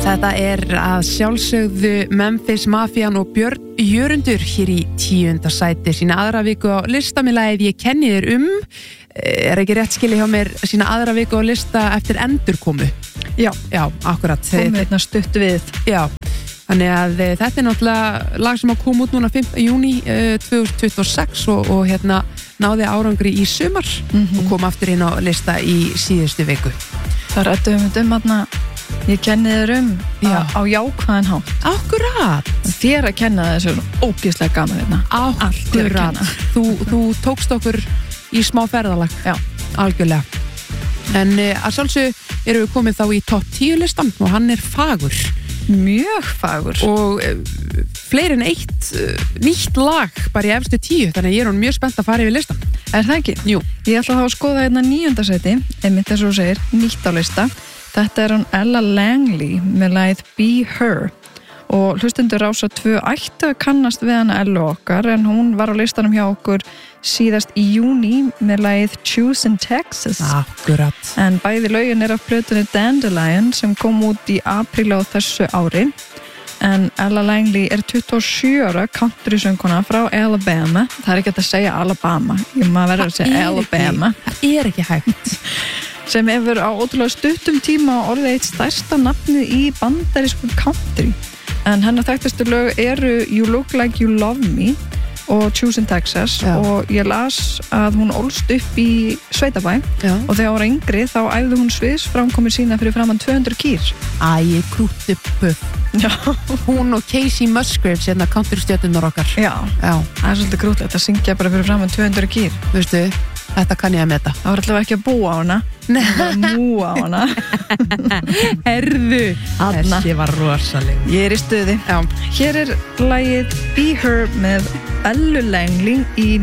Þetta að sjálfsögðu Memphis Mafian og Björn Jörundur hér í 10. sæti sína aðra viku á lista með lagið Ég kenni þér ekki rétt skilið hjá mér sína aðra viku á lista eftir endurkomu. Já, akkurat. Komið hérna stutt við. Já, þannig að þetta náttúrulega lag sem kom út núna 5. júní 2026 og hérna náði árangri í sumar og kom aftur inn á lista í síðustu viku. Það rættum við Ég kenni þér á jákvæðan hátt. Akkurat. Þér að kenna þessu ógeðslega gaman hérna. Akkurat. Þú tókst okkur í smá ferðalag. Já. Algjörlega. En að sjálfsögðu erum við komið þá í topp 10 listan og hann fagur. Mjög fagur. Og fleiri en eitt nýtt lag bara í efstu 10, þannig að ég mjög spennt að fara yfir listan. Það ekki? Jú. Ég ætla þá að skoða hérna 9. sæti, einmitt þess að þú segir, nýtt á lista. Þetta hún Ella Langley með lagið Be Her og hlustendur Rása 2 ættu að kannast við hana Ellu okkar en hún var á listanum hjá okkur síðast í júní með lagið Choose in Texas. Akkurat. En bæði lögin af plötunni Dandelion sem kom út í apríl á þessu ári. En Ella Langley 27 ára country-söngkona frá Alabama. Það ekki hægt að segja Alabama, maður verður að segja Alabama. Það ekki hægt. Sem hefur á ótrúlega stuttum tíma orðið eitt stærsta nafni í bandarísku country. En hennar þekktastu lög You Look Like You Love Me og Choose in Texas. Já. Og ég las að hún ólst upp í Sveitabæ. Já. Og þegar hún var yngri þá æfði hún sviðsframkomur sína fyrir framan 200 kýr. Krútti puff. Já. Hún og Casey Musgraves country-stjörnurnar okkar. Já. Það svolítið krútlegt að syngja bara fyrir framan 200 kýr. Veistu, þetta kann ég að meta. Það var alltaf ekki að búa á hana. Að múa á hana. Herðu. Þessi var rosaleg. Ég í stuði. Já. Hér lagið Be Her með Ellu Langley í